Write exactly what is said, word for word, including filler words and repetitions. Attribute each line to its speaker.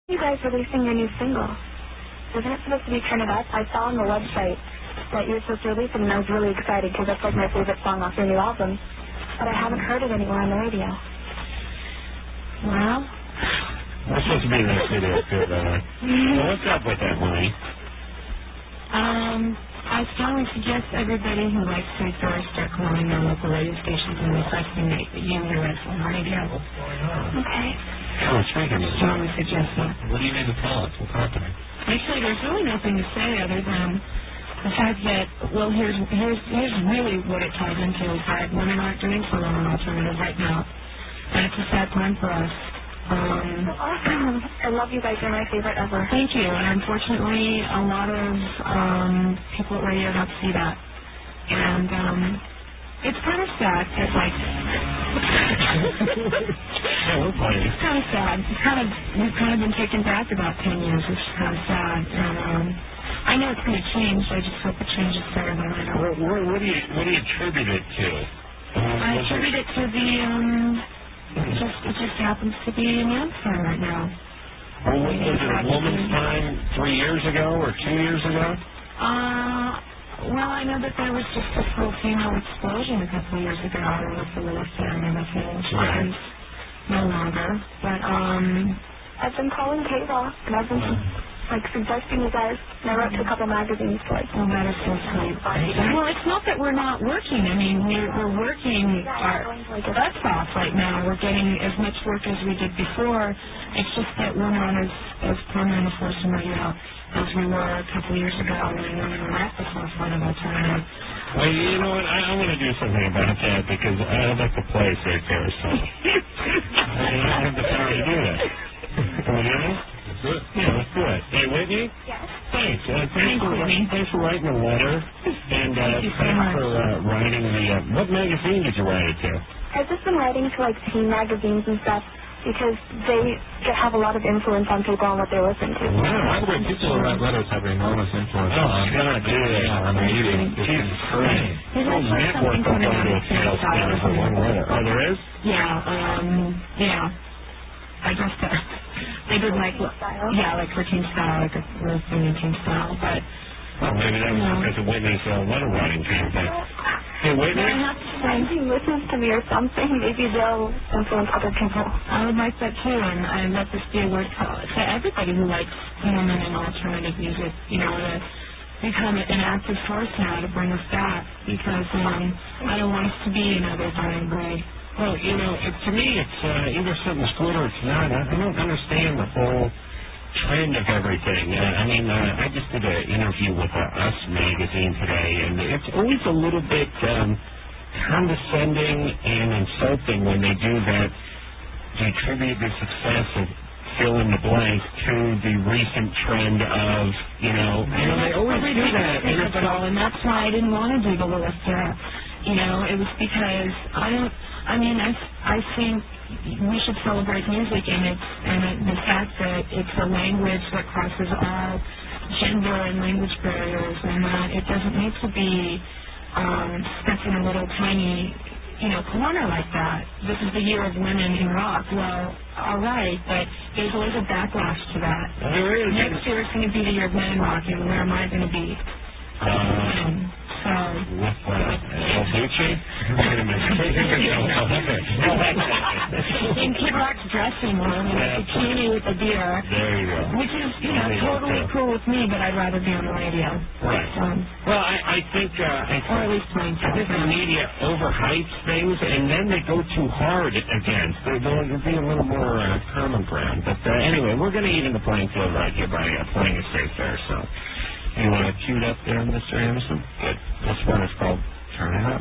Speaker 1: You guys releasing your new single. Isn't it supposed to be Turn It Up? I saw on the website that you were supposed to release it, and I was really excited because that's like my favorite song off your new album. But I haven't heard it anywhere on the radio.
Speaker 2: Well,
Speaker 3: we're supposed to be in this video too, by the way. Well, what's up with that, Marie?
Speaker 2: Um, I strongly suggest everybody who likes Sweet Doris start calling their local radio stations and requesting that you hear us on the radio.
Speaker 1: Okay.
Speaker 3: Oh, speaking of
Speaker 2: strongly suggest that.
Speaker 3: What do you need to tell us? What's happening?
Speaker 2: Actually, there's really nothing to say other than the fact that, well, here's here's here's really what it ties into is that women aren't doing so well in alternative right now, and it's a sad time for us. Um,
Speaker 1: awesome. I love you guys. You're my favorite ever.
Speaker 2: Thank you. And unfortunately, a lot of um, people at radio don't see that, and um, it's kind of sad that like. It's kind of sad. It's kind of we've kind of been taken back about ten years, which is kind of sad. And um, I know it's going to change. I just hope it changes better than I know.
Speaker 3: What, what, what do you what do you attribute it to?
Speaker 2: I attribute it to the um. It just it just happens to be a man's time right now.
Speaker 3: Well, what, was it a woman's time three years ago or two years ago?
Speaker 2: Uh. Well, I know that there was just this whole female explosion a couple of years ago with the Lilith and everything.
Speaker 3: Right.
Speaker 2: No longer, but um,
Speaker 1: I've been calling K-Rock, and I've been like suggesting you guys. And I wrote to a couple magazines, like,
Speaker 2: oh, that is so sweet. Well, it's not that we're not working. I mean, we're we're working our butts off right now. We're getting as much work as we did before. It's just that we're not as as prominent a force in radio as we were a couple of years ago when women were at the forefront of alternative.
Speaker 3: Well, you know what? I, I'm going to do something about that because I'd like to play right there, so I don't have the power to do that. Can we do it? Let's do it. Yeah, let's do it. Hey, Whitney?
Speaker 1: Yes?
Speaker 3: Thanks. Uh, thanks,
Speaker 2: Thanks,
Speaker 3: for,
Speaker 2: Whitney.
Speaker 3: thanks for writing the letter, and uh,
Speaker 2: Thank you so
Speaker 3: thanks
Speaker 2: much.
Speaker 3: for uh, writing the, uh, what magazine did you write it to?
Speaker 1: I've just been writing to, like, teen magazines and stuff because they have a lot of influence on people and what they listen to.
Speaker 3: Wow.
Speaker 4: By the way, people who write letters have enormous influence
Speaker 3: Oh,
Speaker 4: on
Speaker 3: God, do they?
Speaker 4: on the media.
Speaker 3: Jesus Christ.
Speaker 2: There's
Speaker 3: Whole
Speaker 2: actually
Speaker 3: network
Speaker 2: something
Speaker 3: up
Speaker 2: coming
Speaker 3: under
Speaker 2: out
Speaker 3: a
Speaker 2: of
Speaker 3: sales
Speaker 2: Sarasota.
Speaker 3: for one letter. Oh, there is?
Speaker 2: Yeah, um, yeah. I guess that they did like,
Speaker 1: Style?
Speaker 2: yeah, like for teen style, like a real thing in teen style, but
Speaker 3: Well, maybe that was
Speaker 2: No.
Speaker 3: because of Whitney's uh, letter writing campaign. Hey, Whitney?
Speaker 1: I have to say, if he listens to me or something, maybe they'll influence other people.
Speaker 2: I would like that too, and I let this be a word call to everybody who likes women and alternative music, you know, to become an active force now to bring us back, because um, I don't want us to be another dying breed.
Speaker 3: Well, you know, it, to me, it's uh, either something's good or it's not. I, I don't understand the whole trend of everything. Uh, I mean, uh, I just did an interview with uh, Us magazine today, and it's always a little bit um, condescending and insulting when they do that to attribute the success of fill in the blank to the recent trend of, you know, you know, they always do that.
Speaker 2: And, of it all, and that's why I didn't want to do the Lilith era. You know, it was because I don't, I mean, I, I think we should celebrate music and it's and it, the fact that it's a language that crosses all gender and language barriers, and that it doesn't need to be um, stuck in a little tiny, you know, corner like that. This is the year of women in rock. Well, all right, but there's always a backlash to that.
Speaker 3: There is.
Speaker 2: Next year it's going to be the year of men in rock, and where am I going to be?
Speaker 3: Uh,
Speaker 2: Um, so.
Speaker 3: with uh, El Duce? Wait a minute.
Speaker 2: In Kid Rock's dressing room, with a bikini with a beer,
Speaker 3: There you go.
Speaker 2: which is, you know,
Speaker 3: There you go,
Speaker 2: totally
Speaker 3: too.
Speaker 2: cool with me, but I'd rather be on the radio.
Speaker 3: Right.
Speaker 2: Um,
Speaker 3: Well, I, I think, uh, I
Speaker 2: or at least playing
Speaker 3: I think the media overhypes things, and then they go too hard against. They will be a little more uh, common ground. But uh, anyway, we're going to even the playing field right here by uh, playing it safe there. So, you want to cue it up there, Mister Anderson? Good. This one is called Turn It Up.